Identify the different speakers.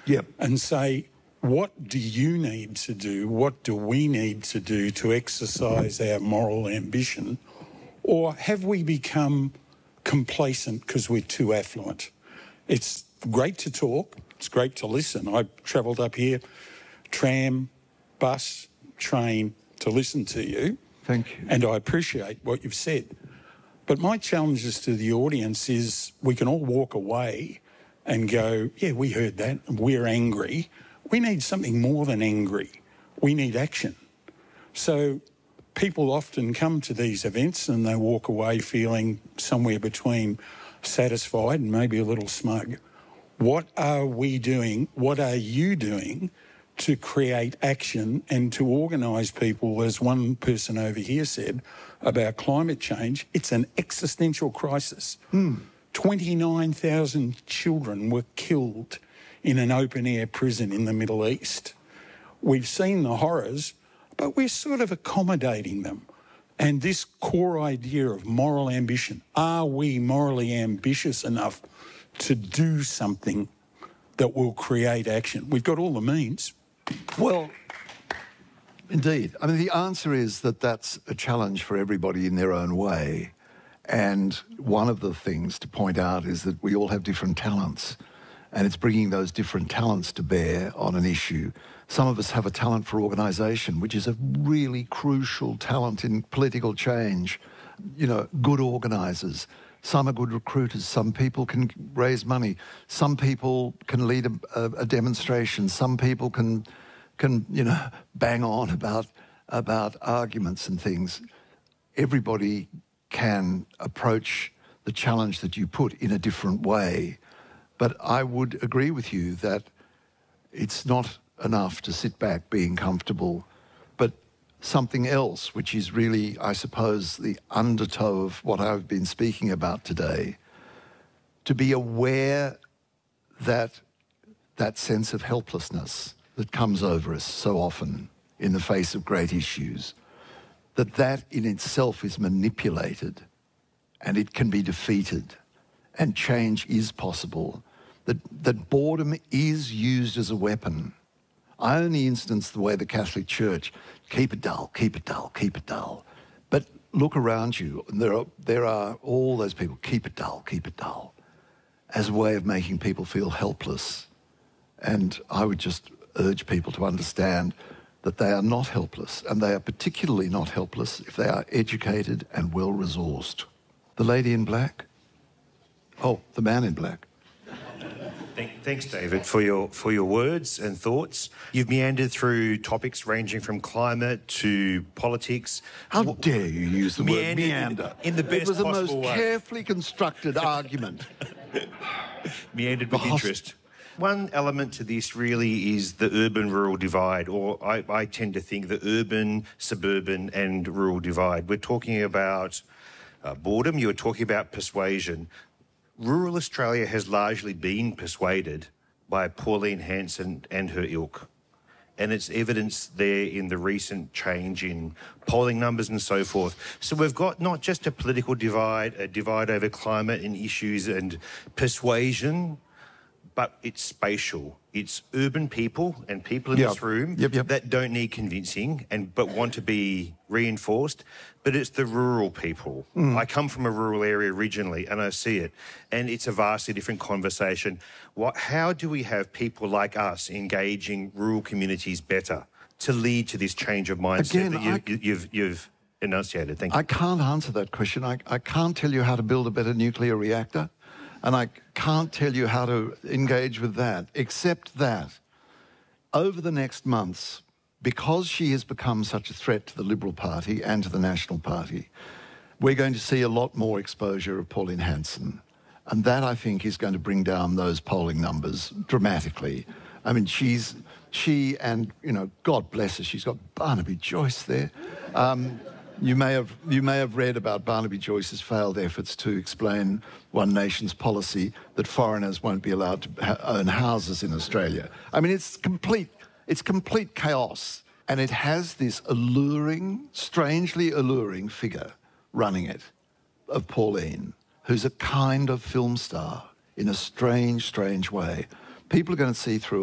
Speaker 1: Yep.
Speaker 2: and say, what do you need to do? What do we need to do to exercise our moral ambition? Or have we become complacent because we're too affluent? It's great to talk. It's great to listen. I travelled up here, tram, bus, train, to listen to you.
Speaker 1: Thank you.
Speaker 2: And I appreciate what you've said. But my challenge to the audience is we can all walk away and go, yeah, we heard that, we're angry. We need something more than angry. We need action. So people often come to these events and they walk away feeling somewhere between satisfied and maybe a little smug. What are we doing? What are you doing to create action and to organise people, as one person over here said, about climate change? It's an existential crisis. 29,000 children were killed in an open-air prison in the Middle East. We've seen the horrors, but we're sort of accommodating them. And this core idea of moral ambition, are we morally ambitious enough to do something that will create action? We've got all the means.
Speaker 1: Well, indeed. I mean, the answer is that that's a challenge for everybody in their own way. And one of the things to point out is that we all have different talents, and it's bringing those different talents to bear on an issue. Some of us have a talent for organisation, which is a really crucial talent in political change. You know, good organisers. Some are good recruiters. Some people can raise money. Some people can lead a demonstration. Some people can bang on about arguments and things. Everybody can approach the challenge that you put in a different way. But I would agree with you that it's not enough to sit back being comfortable, but something else, which is really, I suppose, the undertow of what I've been speaking about today, to be aware that that sense of helplessness that comes over us so often in the face of great issues, that in itself is manipulated and it can be defeated and change is possible, that boredom is used as a weapon. I only instance the way the Catholic Church, keep it dull, keep it dull, keep it dull. But look around you, and there are all those people, keep it dull, as a way of making people feel helpless. And I would just urge people to understand that they are not helpless, and they are particularly not helpless if they are educated and well-resourced. The lady in black? Oh, the man in black.
Speaker 3: Thanks, David, for your words and thoughts. You've meandered through topics ranging from climate to politics.
Speaker 1: How dare you use the word meander?
Speaker 3: In the best possible way.
Speaker 1: It was the most carefully constructed argument.
Speaker 3: Meandered with interest. One element to this really is the urban-rural divide, or I tend to think the urban, suburban and rural divide. We're talking about boredom, you were talking about persuasion. Rural Australia has largely been persuaded by Pauline Hanson and her ilk. And it's evidenced there in the recent change in polling numbers and so forth. So we've got not just a political divide, a divide over climate and issues and persuasion, but it's spatial. It's urban people and people in this room that don't need convincing but want to be reinforced. But it's the rural people. I come from a rural area originally and I see it. And it's a vastly different conversation. How do we have people like us engaging rural communities better to lead to this change of mindset that you've enunciated? Thank you.
Speaker 1: I can't answer that question. I can't tell you how to build a better nuclear reactor. And I can't tell you how to engage with that, except that over the next months, because she has become such a threat to the Liberal Party and to the National Party, we're going to see a lot more exposure of Pauline Hanson. And that, I think, is going to bring down those polling numbers dramatically. I mean, she and, God bless her, she's got Barnaby Joyce there. You may have read about Barnaby Joyce's failed efforts to explain One Nation's policy that foreigners won't be allowed to own houses in Australia. I mean, it's complete chaos, and it has this alluring, strangely alluring figure running it, of Pauline, who's a kind of film star in a strange, strange way. People are going to see through